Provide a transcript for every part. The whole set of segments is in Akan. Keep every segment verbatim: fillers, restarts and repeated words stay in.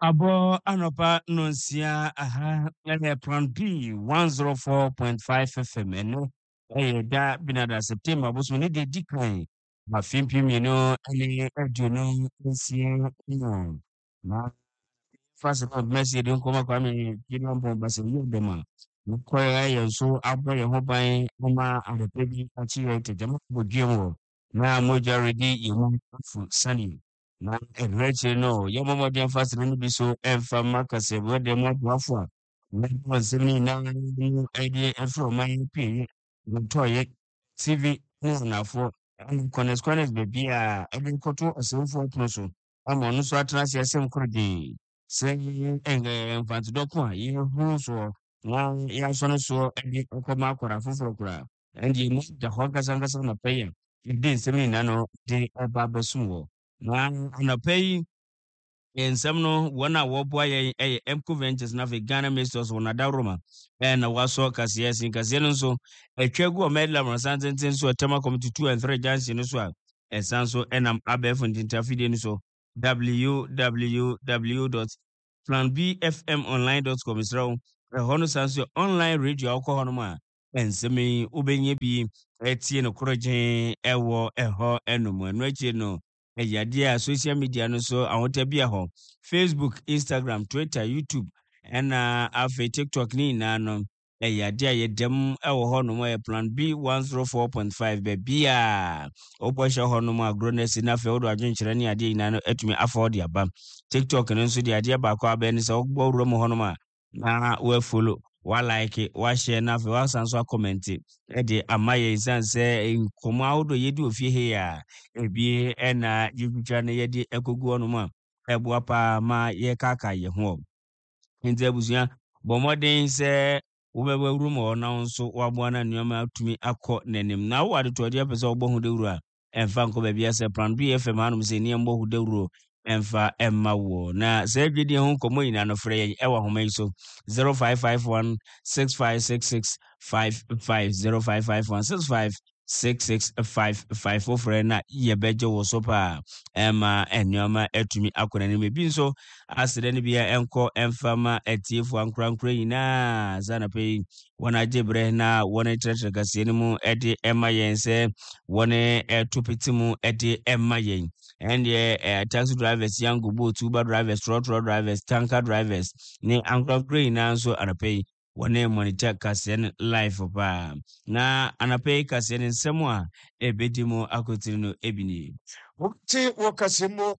Abo anopa nonsia aha ɛyɛ plan B one oh four point five F M ɛno ɛyɛ da binada September boso ne de di kan afimpi mmienu ɛne aduonu nsia no na fast food message de nkɔma kwa me gina mbɔ basa yi dema nkɔ ɛyɛ nso abɔ yɛ ho ban ma adepa bi akyi yɛ tɛgyama bɔ dwam wɔ na mogya redi yɛ mu afu sani na ɛrɛkyɛ no yɛ mama de fast no bi so ɛmfa makasɛ bɔ de mo aboafo a na nsɛm ni na ɛde ɛfrɛ man pii ntɔyɛ T V ne nafo ɛne connect connect baabi a ɛde kɔto asɛmfo pono so ama ɔno so atena ase asɛm koro de sɛ ɛngɛ mfantodɔko a yɛhu soɔ na yɛasɔ no soɔ ɛde ɛkɔma akɔra foforɔ koraa ɛnde mu da hɔ ankasa na pɛyɛ ɛde nsɛm nyinaa no de ɛba abɛsom wɔ na anɔpa yi nsɛm no wɔn a wɔboa yɛn ɛyɛ Emco Ventures na afei Ghana Ministers wɔn adaroma ɛna wasɔ kaseɛ sin kaseɛ no nso atwa gu ɔmɛdla mrasan tenten so ɛtɛma committee two and three junction no so a ɛsan so ɛnam abɛɛfo ntintafidie no so w w w dot plan b f m online dot com srɛw ɛhɔ no san so online radio akɔ hɔ no a nsɛm yi wobɛnya bi ɛtie no korɔgyen ɛwɔ ɛhɔ ɛnom ɛno akyi no ɛyade a social media no so ahota bi hɔ Facebook, Instagram, Twitter, YouTube ɛna afei TikTok ne nyinaa no ɛyade a yɛdɛm ɛwɔ hɔ nom ɛyɛ plan B one oh four point five baabi a wobɔhyɛ hɔ nom agorɔ no asi na afei wode adwenkyerɛ ne adeɛ nyinaa no atumi afa wode aba TikTok no nso de adeɛ baako abɛɛ ne sɛ wobɔ wura mu hɔ nom a na woafolo walike washare na afei wasan so akɔmmɛnte ɛde ama yɛ nsan sɛ nkɔmmɔ ahodoɔ yɛdi ofie hei a ebi ɛna yɛtwitwa no yɛde ɛkɔgu hɔ nom a ɛboa paa ma yɛkaka yɛ ho nti abusua bɔ mmɔden sɛ wobɛbɛ wuru ma ɔna nso waboa na nneɛma atumi akɔ n'anim na wo adetoɔdeɛ pɛ sɛ wobɔ ho dawuro a ɛmfa nkɔ baabi asɛ plan B F M hanom sɛ nneɛma bɔ ho dawuro ɛmfa ɛmma wo na sɛ adwedi ho nkɔmmɔ nyinaa no frɛ yɛn ɛwɔ ahoma yi so zero five five one six five six six five five zero five five one six five six six five five wofrɛ na yɛbɛgye wo so paa ɛma nneɛma atumi akɔ n'anim bi nso asɛdɛ no bia ɛnkɔ ɛmfa ma atiefo ankorankora nyinaa saa na pɛyi wɔn agye berɛ na wɔn kyerɛkyerɛ kaseɛ no mu ɛde ɛma yɛn sɛ wɔn ɛto pete mu ɛde ɛma yɛn ɛndeɛ taxi drivers yango boat uber drivers trotro drivers tanker drivers ne ankorankora nyinaa nso anapɛyi wɔne monitor kaseɛ no live paa na anapɛyi kaseɛ no nsɛm a ɛbɛdi mu akotiri no ebini Wokti wakasemo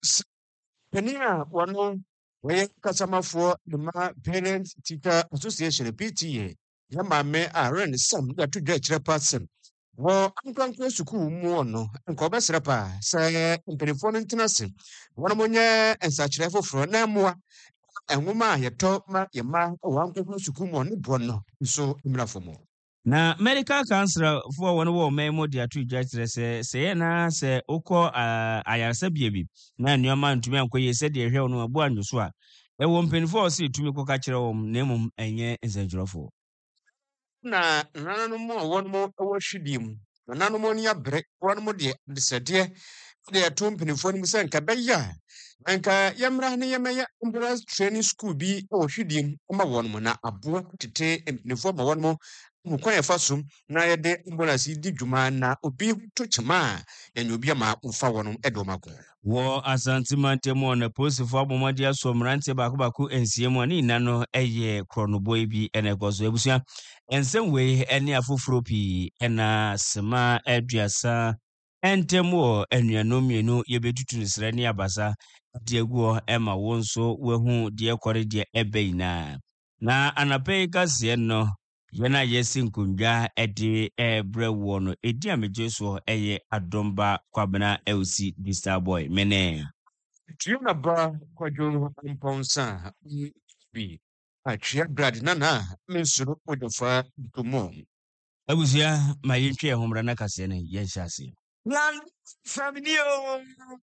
panin a wɔno wɔyɛ kasamafoɔ de ma Parent Teacher Association P T A yɛ maame a ren sam da to dwa kyerɛ pa sɛm wɔ ankrankra sukuu mu no nka ɔbɛsrɛ pa sɛ mpanimfoɔ no ntena se wɔn mo nyɛ nsakyerɛ foforɔ na mmoa ɛnwoma a yɛtɔ ma yɛma wɔ ankrankra sukuu mu no bɔ no nso mmrafo mu na medical counselor for wɔn wɔ ɔman mu de ato dwa kyerɛ sɛ sɛ yɛ na sɛ wokɔ ayaresabea bi na nneɛma ntumi ankɔ yie sɛdeɛ ɛhwɛ wo no abu anwo so a ɛwɔ mpanimfoɔ a ɔsɛ tumi kɔka kyerɛ wɔn na mmom ɛnyɛ nsɛntwerɛfoɔ na nananom a wɔn mo wɔ hwidie mu nananom ni abrɛ wɔn mo de desɛdeɛ de ɛto mpanimfoɔ no mu sɛ nka bɛyɛ a nka yɛmmra ne yɛmɛyɛ ambulance training school bi wɔ hwidie mu ma wɔn mo na aboa tete mpanimfoɔ ma wɔn mo mu kwan yɛfa so na yɛde ambulance di dwuma na obi to kyema a yɛnyɛ obi ama mfa wɔn ɛde wɔn akɔ wɔ asante mantam na polisifoɔ abɔmmɔde asɔ mmeranteɛ baako baako nsia mu a ne nyina no ɛyɛ korɔnobɔ bi ɛna ɛkɔ so abusua nsɛm wei ɛne afoforo pii ɛna sema aduasa ɛntɛm wɔ anuanom mmienu yɛbɛtutu no srɛ ne abasa de agu hɔ ɛma wo nso wahu deɛ kɔre deɛ ɛbɛ nyinaa na anapɛ yi kaseɛ no yɛn a yɛsi nkonnwa ɛde ɛbrɛ wɔ no ɛdi a megye so ɛyɛ adomba kwabena elsi Distar Boy mene tuyo na ba kwadwo mponsa bi atwea brad nana mensuro odofa tomo abusua ma yɛntwe yɛn ho mmra na kaseɛ no yɛnhyɛ ase plan family o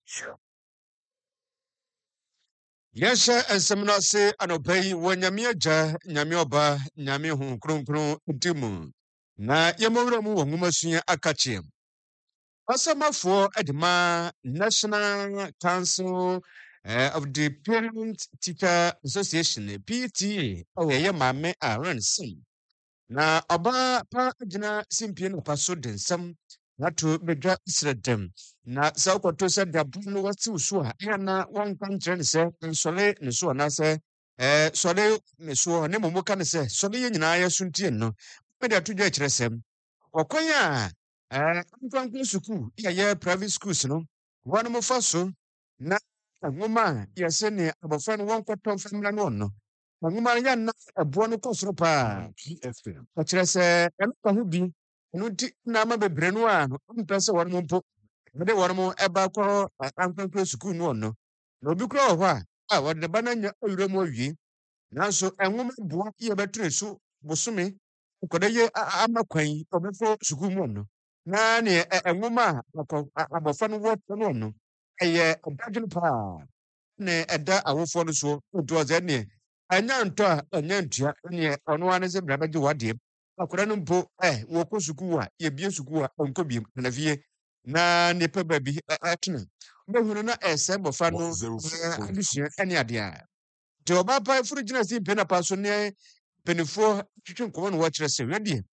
yɛhyɛ nsɛm no ase anɔpa yi wɔ nyame agya nyame ɔba nyame ho kronkron di mu na yɛmmɔwerɛ mu wɔ nwomasua aka kyerɛ asɛmafoɔ de ma National Council uh, of the Parent Teacher Association, P T A, oh, yeah, mame a ransom. Na ọbaa pa gyina simpie no pa so de nsɛm na to bedwa sredem na sɛ wokɔto sɛ dabo no wɔtew so a ɛyɛ na wɔnka nkyerɛ ne sɛ nsɔre ne so anaasɛ ɛɛ sɔre ne so ne mmom ka ne sɛ sɔre yɛ nyinaa yɛ so ntie no mede ato dwa kyerɛ sɛm ɔkwan a ɛɛ nkwankwan sukuu yɛ yɛ private schools no wɔnom fa so na nwoma a yɛsɛ ne abɔfra no wɔnkɔtɔ mfamra no ɔno nwoma no yɛnna ɛboɔ no kɔ soro paa ɔkyerɛ sɛ ɛno ka ho bi ɛno nti na ama bebree no a mpɛ sɛ wɔn mo mpo wɔde wɔn mo ɛba kɔ ankrankra sukuu no ɔno na obi kura wɔ hɔ a a wɔde ne ba no anya awura mu awie nanso nwoma boa yɛbɛto ne so bosome nkɔda yɛ ama kwan ɔbɛfɔ sukuu mu ɔno na ne nwoma a abɔfra no wɔtɔ no ɔno ɛyɛ ɔdadwene paa ne ɛda awofoɔ no so nti ɔsɛ neɛ anya ntɔ a anya ntua neɛ ɔno ara ne sɛ bra bɛgye wadeɛ akwadaa no mpo ɛ wɔkɔ sukuu a yɛbie sukuu a ɔnkɔ biem na fie na nipa baabi ɛtena wobɛhunu na ɛsɛ bɔfa no adesua ɛne adeɛ a nti ɔbaa pa foro gyina si mpɛ napa so ne mpanimfoɔ twitwe nkɔmmɔ no wɔkyerɛ sɛ wɛdeɛ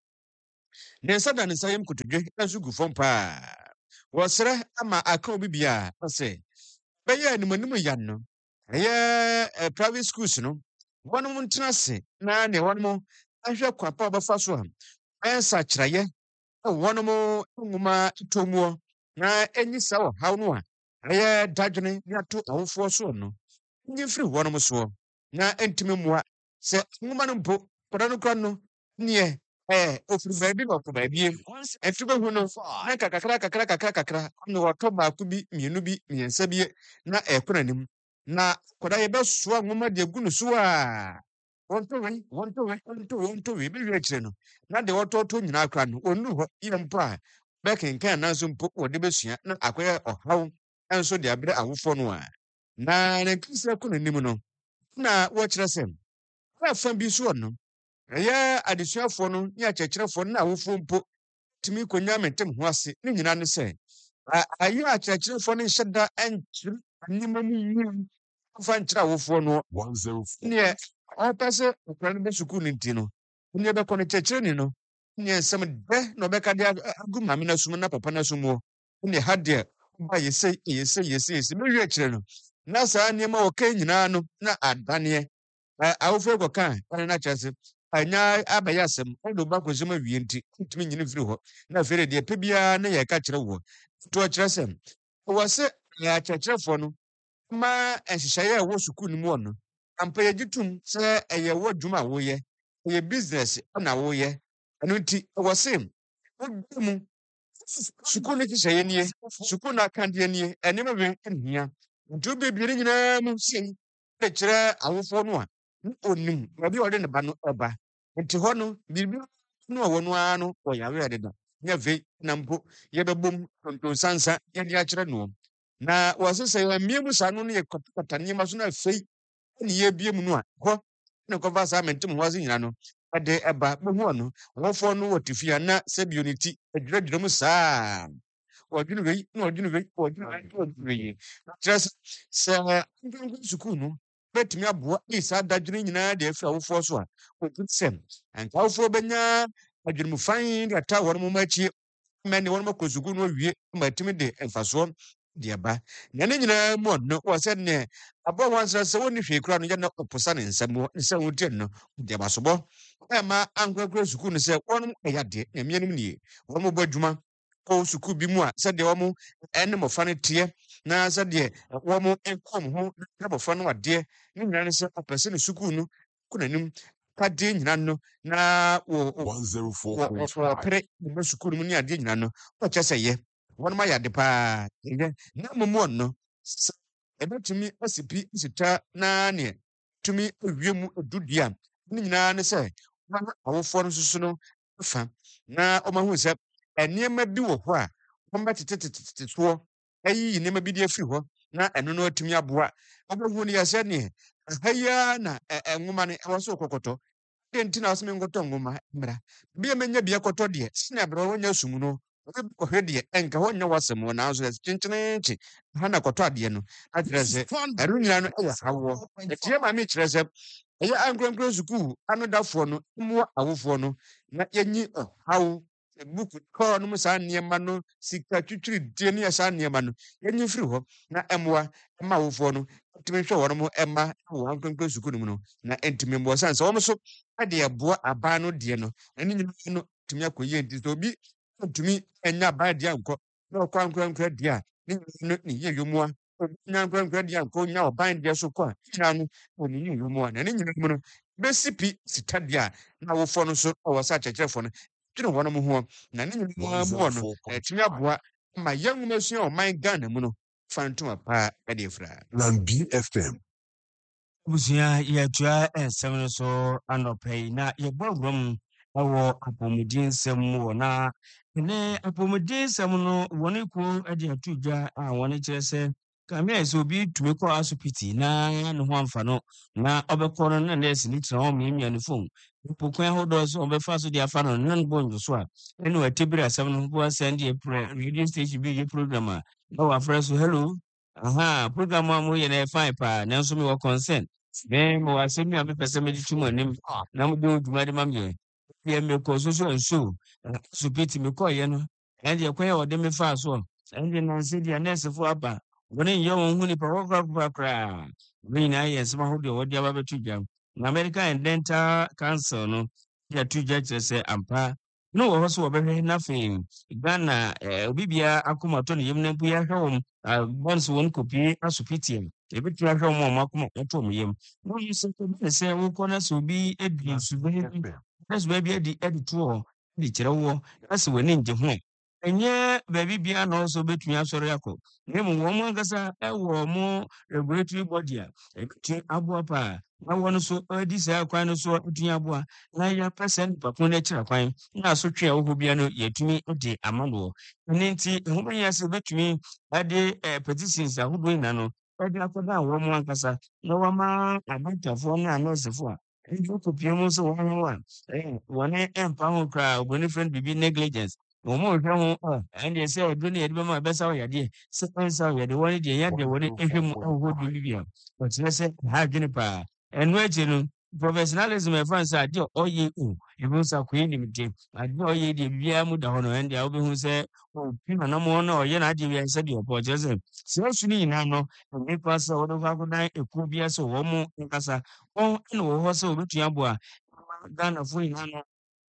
ne nsa da ne nsa yɛm kotodwe nso gu fam paa wɔsrɛ ama aka obi bia ɔsɛ bɛyɛ animanim yan no ɛyɛ private schools no wɔnom ntena ase na ne wɔnom ahwɛ kwa pa ɔbɛfa so a ɛyɛ nsakyerɛeɛ wɔnom nwoma tɔmuɔ na ɛnyi saa ɔhaw no a ɛyɛ dadwene ne ato awofoɔ soɔ no nye firi wɔnom soɔ na ɛntumi mmoa sɛ nwoma no mpo kɔda no kora no neɛ ɛɛ ofiri baabi na ɔkɔ baabi ɛtu bɛhu no na kakra kakra kakra kakra na wɔtɔ baako bi mmienu bi mmiɛnsa bi na ɛkɔ n'anim na kɔda yɛbɛsoa nwoma de agu no so a wɔntɔ wei wɔntɔ wei wɔntɔ wei wɔntɔ wei bɛwie akyire no na deɛ wɔtɔɔtɔ nyinaa kora no ɔnnu hɔ yɛ mpo a bɛkenkan nanso mpo wɔde bɛsua na akɔyɛ ɔhaw nso de abrɛ awofoɔ no a na ne nkirisa kɔ n'anim no na wɔkyerɛ sɛ ɛfa bi so no ɛyɛ adesuafoɔ no ne akyerɛkyerɛfoɔ no na awofoɔ mpo tumi konya mentem ho ase ne nyinaa ne sɛ ayɛ akyerɛkyerɛfoɔ no nhyɛ da ɛnkyerɛ nneɛma mu yie fa nkyerɛ awofoɔ no neɛ ɔpɛ sɛ ɔkora no bɛ sukuu no nti no neɛ bɛkɔ no kyerɛkyerɛni no neɛ nsɛm dɛ na ɔbɛka de agu maame no asom na papa no asom wɔ neɛ ha deɛ ɔba yɛsɛ yɛsɛ yɛsɛ yɛsɛ bɛwie akyerɛ no na saa nneɛma wɔka nyinaa no na adaneɛ awofoɔ kɔka ɛne no akyerɛ sɛ anya abɛyɛ asɛm ɔde ɔba kɔsɛm awie nti ntumi nyine firi hɔ na afei deɛ pɛ biara na yɛka kyerɛ wɔ to ɔkyerɛ sɛ ɛwɔ sɛ yɛ akyerɛkyerɛfoɔ no ma nhyehyɛeɛ a ɛwɔ sukuu no mu ɔno ampa yɛgye tom sɛ ɛyɛ wɔ adwuma a woyɛ ɛyɛ business na woyɛ ɛno nti ɛwɔ se wobia mu sukuu no nhyehyɛeɛ nie sukuu no akandeɛ nie ɛnneɛma bi nhia nti wobɛbie no nyinaa mu sei de kyerɛ awofoɔ no a na ɔnim baabi a ɔde ne ba no ɛba nti hɔ no biribi no a wɔ no ara no ɔyare ɛdeda nyɛ afei na mpo yɛbɛbom ntonsansa yɛde akyerɛ no na wɔse sɛ yɛmmie mu saa no no yɛkɔtakɔta nneɛma so no afei ne yɛbie mu no a hɔ ne kɔfa saa mentem ho ase nyina no ɛde ɛba bɛhu ɔno ɔwɔfoɔ no wɔte fie a na sɛ bio ne ti adwerɛdwerɛ mu saa wɔdwene wei na wɔdwene wei wɔdwene wei na wɔdwene wei kyerɛ sɛ sɛ nkrankran sukuu no bɛtumi aboa yi saa dadwene nyinaa de afiri awofoɔ so a wɔtu sɛ anka awofoɔ bɛnya adwene mu fan de ata wɔn mo akyi ma ne wɔn kɔ sukuu no awie ma atumi de mfasoɔ de aba na ne nyinaa mu ɔno wɔ sɛ ne abɔ wɔn sɛ sɛ wɔn hwee kora no yɛ na ɔposa ne nsɛm wɔ ne sɛ wɔn ti no de abasobɔ ɛma ankorakora sukuu no sɛ wɔn ɛyɛ adeɛ na mmea no mu nie wɔn bɔ adwuma kɔ sukuu bi mu a sɛdeɛ wɔn ɛne mmɔfra no teɛ na sɛdeɛ wɔn nkɔm ho na mmɔfra no adeɛ ne nyinaa no sɛ ɔpɛ sɛ ne sukuu no kɔ n'anim kadeɛ nyinaa no na wɔ wɔpere ne sukuu no mu ne adeɛ nyinaa no wɔkyɛ sɛ yɛ wɔn ayɛ ade paa ɛyɛ na mmom ɔno sɛ ɛbɛtumi asi pi asi ta na neɛ tumi awie mu adudua ne nyinaa ne sɛ wɔn awofoɔ no soso no afa na wɔn ahu sɛ nneɛma bi wɔ hɔ a wɔn bɛtetetete soɔ ayiyi nneɛma bi de afiri hɔ na ɛno no atumi aboa wɔbɛhu no yɛ sɛ neɛ aha yi ara na nwoma no ɛwɔ so kɔkɔtɔ deɛ nti na wɔsɛ nkɔtɔ nwoma mmra bia menya bia kɔtɔ deɛ sene abrɛ wɔnya sum no ohwe de enka ho nya wasem wo na so chinchinenchi ha na kɔtɔ ade no akyerɛ sɛ ɛno nyina no ɛyɛ hawo ɛtie ma me kyerɛ sɛ ɛyɛ ankrankran sukuu anodafoɔ no mu awofoɔ no na yenyi hawo buku kɔɔ no mu saa nneɛma no sika twitwiri die ne saa nneɛma no yenyi firi hɔ na ɛmoa ɛma awofoɔ no tumi hwɛ wɔn mo ɛma wɔ ankrankran sukuu no mu no na entumi mbɔ san sɛ wɔn so ɛde ɛboa aban no deɛ no ɛne nyinaa no tumi akɔyɛ nti sɛ obi ntumi ɛnya aban deɛ nkɔ na ɔkɔ ankrankran deɛ a ne nyinaa no ne yɛ yomua nya ankrankran deɛ nkɔ nya ɔban deɛ so kɔ a nyinaa no ɔne yɛ yomua na ne nyinaa mu no bɛsi pi sika deɛ a na awofoɔ no so ɔwɔ sɛ akyerɛkyerɛfoɔ no twene wɔn mo ho na ne nyinaa mu wɔ no ɛtumi aboa ma yɛn nwoma sua ɔman Ghana mu no fa ntoma paa ɛde efra Plan B F M. Busua yɛtua nsɛm no so anɔpɛ yi na yɛbɔ agorɔ ɛwɔ apɔmuden nsɛm mu wɔ na ne apɔmuden nsɛm no wɔne ko de ato dwa a wɔne kyerɛ sɛ kamea sɛ obi tumi kɔ asopiti na ne ho amfa no na ɔbɛkɔ no na nɛɛse ne tena hɔ mmiamia ne fom mpokwan ahodoɔ so ɔbɛfa so de afa no na no bɔ ndwo so a ɛne watibiri asɛm no ho asɛn de yɛprɛ radio station bi yɛ program a na wafrɛ so hello aha program a moyɛ no ɛfine paa nanso mewɔ concern me mo asɛm a mepɛ sɛ mede tum anim na mode wo dwuma de ma meɛ yɛ mekɔ so so nso asopiti mekɔɔyɛ no ɛndeɛ kwan a wɔde me faa so ɛndeɛ nanse deɛ nɛɛsefo aba wɔne nyɛ wɔn ho nipa wɔkora koraa ne nyinaa yɛ nsɛm ahodoɔ wɔde aba bɛto dwa na American Dental Council no yɛ to dwa kyerɛ sɛ ampa na wɔ hɔ so wɔbɛhwɛ na afei Ghana obi biara akomatɔ ne yam na mpo yɛahwɛ wɔn bɔn so wɔn kopie asopitiɛ ebɛtumi ahwɛ wɔn a wɔn akoma ɛtɔ wɔn yam na wɔn sɛ ɛbɛn sɛ wokɔ na sɛ obi adi suban bi na suban bi adi adi to hɔ de kyerɛ wɔ na sɛ wɔn ani ngye ho ɛnyɛ baabi biara na ɔsɔ bɛtumi asɔre akɔ na mmom wɔn ankasa ɛwɔ mo regulatory body a ɛbɛtumi aboa paa na wɔn nso adi saa kwan no so atumi aboa na yɛapɛ sɛ nipa ko no akyira kwan na asotwe a wɔhɔ bia no yɛtumi de ama no ɛno nti ɛho bɛyɛ sɛ bɛtumi ade petitions ahodoɔ nyinaa no ɛde akɔda wɔn mo ankasa na wɔama adɔktafoɔ ne anɔɔsefoɔ a ɛde kɔpie mu nso wɔn ho a wɔne ɛmpa ho koraa obɔne frɛ no biribi negligence wɔn mo hwɛ ho ɛndeɛ sɛ ɛduro ne yɛde bɛma ɛbɛsa wo yadeɛ sɛ ɛnsa wo yadeɛ wɔne deɛ yɛdeɛ wɔne ɛhwɛ mu ahodoɔ bi bi a ɔkyerɛ sɛ ha adwene paa ɛno akyi no professionalism ɛfa sɛ adeɛ ɔyɛ o ebi nso akɔyɛ nimdeɛ adeɛ ɔyɛ deɛ biribiara mu da hɔ no ɛndeɛ wobɛhu sɛ ɔpi nanam na ɔyɛ n'adeɛ bi sɛ deɛ ɔpɔ ɔkyerɛ sɛ saa su no nyinaa no nnipa sɛ wɔde kɔ akɔdan ekuo bi sɛ wɔn mo nkasa wɔn ɛna wɔ hɔ sɛ wɔbɛtumi aboa Ghanafoɔ nyinaa no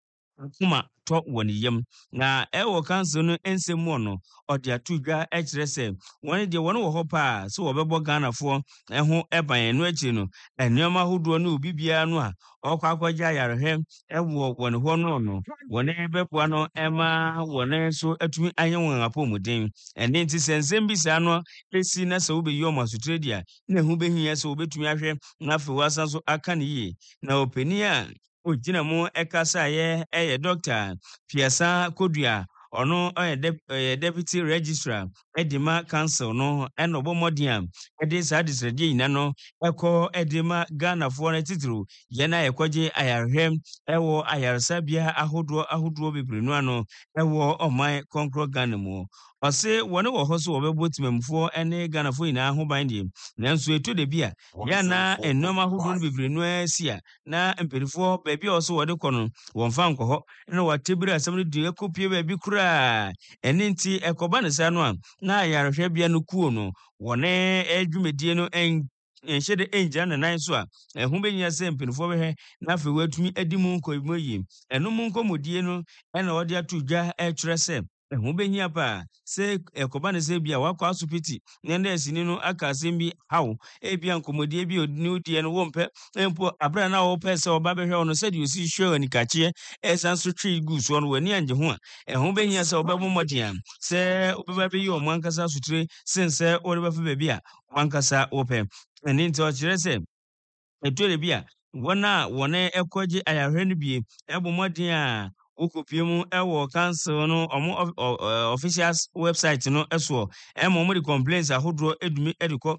akoma tɔ wɔ ne yam na ɛwɔ council no nsɛm mu no ɔde ato dwa kyerɛ sɛ wɔn deɛ wɔn wɔ hɔ paa sɛ wɔbɛbɔ Ghanafoɔ ɛho ɛban ɛno akyi no nneɛma ahodoɔ no obi biara no a ɔkɔ akɔgye ayarehwɛ ɛwɔ wɔn hɔ no no wɔn bɛboa no ɛma wɔn nso atumi ayɛ wɔn apɔmuden ɛne nti sɛ nsɛm bi saa no esi na sɛ wobɛyi wɔn asotire deɛ na ɛho bɛhia sɛ wobɛtumi ahwɛ na afei wɔasa so aka ne yie na ɔpanin a ogyina mu ɛkasa yɛ ɛyɛ Doctor Piasa Kodua ɔno ɔyɛ deputy registrar ɛde ma council no ɛna ɔbɔ mmɔden a ɛde saa adesrɛdeɛ nyina no ɛkɔ ɛde ma Ghanafoɔ no titiri yɛn a yɛkɔgye ayarehwɛ ɛwɔ ayaresabea ahodoɔ ahodoɔ bebree no ano ɛwɔ ɔman kɔnkɔn Ghana mu ɔse wɔne wɔ hɔ so wɔbɛbɔ timamfoɔ ɛne Ghanafoɔ nyinaa ho ban deɛ nanso etu de bi a yɛna nneɛma ahodoɔ no bebree no asi a na mpanyinfoɔ baabi a ɔso wɔde kɔ no wɔn fa nkɔ hɔ ɛna wɔatebiri asɛm no de ɛkɔpie baabi koraa ɛne nti ɛkɔba ne saa no a na ayarehwɛ bea no kuo no wɔne adwumadie no ɛn nhyɛ de ɛngyina ne nan so a ɛho bɛnyia sɛ mpanyinfoɔ bɛhwɛ na afei wɔatumi adi mu nkɔmmɔ yie ɛno mu nkɔmmɔdie no ɛna wɔde ato dwa ɛkyerɛ sɛ ɛho bɛnyia paa sɛ ɛkɔba ne sɛ bi a wakɔ asopiti na ɛnɛ asini no aka asɛm bi haw ebia nkɔmmɔdie bi ɔde ne wodie no wɔmpɛ mpo abera na wɔpɛ sɛ ɔba bɛhwɛ wo no sɛdeɛ ɔsi hwɛ anikakyeɛ ɛsan so twe gu soɔ no w'ani angye ho a ɛho bɛnyia sɛ ɔbɛbɔ mmɔden a sɛ wobɛba bɛyi ɔmo ankasa asotire sen sɛ wɔde bɛfa baabi a wankasa wɔpɛ ɛne nti ɔkyerɛ sɛ ɛtɔ de bi a wɔn a wɔne ɛkɔgye ayarehwɛ no bie ɛbɔ mmɔden a wokopie mu ɛwɔ council no ɔmo official website no ɛsoɔ ɛma ɔmo de complaints ahodoɔ edumi ɛde kɔ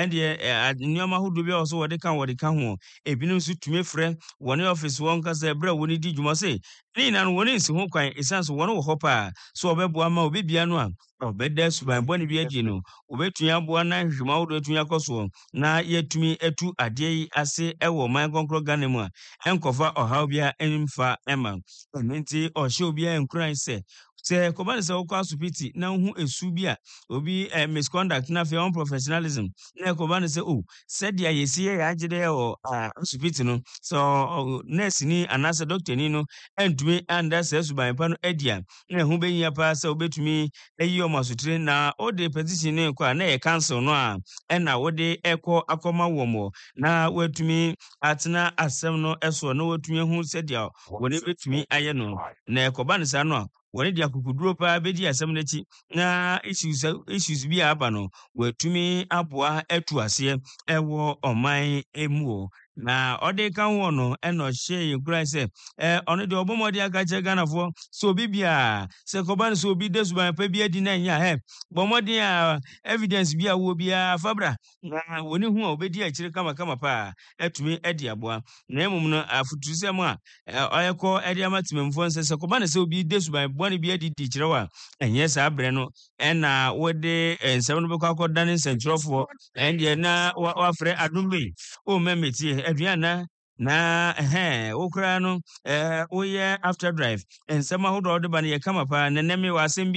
ɛdeɛ nneɛma ahodoɔ bi a ɔso wɔde ka wɔde ka ho ebinom nso tumi frɛ wɔne office wɔn kasa ɛbrɛ a wɔn di dwuma se ne nyinaa no wɔne nsi ho kwan ɛsiane so wɔne wɔ hɔ paa so ɔbɛboa ma obɛbia no a ɔbɛda suban bɔne bi agye no obɛtumi aboa na nhwehwɛmu ahodoɔ atumi akɔ soɔ na yɛatumi atu adeɛ yi ase ɛwɔ ɔman kɔnkorɔ Ghana mu a ɛnkɔfa ɔhaw bia ɛmfa ɛma ɛno nti ɔhyɛ obiara nkuran sɛ sɛ kɔba ne sɛ wokɔ asopiti na wohu esu bi a obi eh, misconduct na afei unprofessionalism na kɔba ne sɛ o sɛdeɛ yɛsi yɛ yɛagye dɛ wɔ asopiti no sɛ nurse ni anaasɛ doctor ni no ɛntumi anda sɛ suban pa no adi a na ɛho bɛnyia paa sɛ wobɛtumi ayi ɔmo asotire na wode petition no kɔ a na yɛ council no a ɛna wode ɛkɔ akɔma wɔ mɔ na watumi atena asɛm no ɛsoɔ na watumi ahu sɛdeɛ wɔne bɛtumi ayɛ no na ɛkɔba ne saa no a wɔne de akukuduro paa bɛdi asɛm n'akyi na issues issues bi a aba no wɔatumi aboa atu aseɛ ɛwɔ ɔman mu o na ɔde ka ho no ɛna ɔhyɛ yɛnkura sɛ ɛ ɔno deɛ ɔbɔ mmɔde aka kyerɛ Ghanafoɔ sɛ obi bia sɛ kɔba no sɛ obi da suban pa bi adi na ɛnyɛ ɛ bɔ mmɔden a evidence bi a wɔ biara fabra na wɔne hu a obɛdi akyire kamakama paa ɛtumi ɛde aboa na mmom no afotusɛm a ɔyɛkɔ ɛde ama temamfoɔ nsɛ sɛ kɔba no sɛ obi da suban bɔne bi adi di kyerɛ wɔ a ɛnyɛ saa berɛ no ɛna wɔde nsɛm no bɛkɔ akɔda ne nsɛnkyerɛfoɔ ɛndeɛ na wafrɛ adom bɛyi o mɛmɛtie aduana na ɛhɛn wokura no eh woyɛ after drive nsɛm ahodoɔ de ba no yɛ kama paa na nɛme wɔ asɛm bi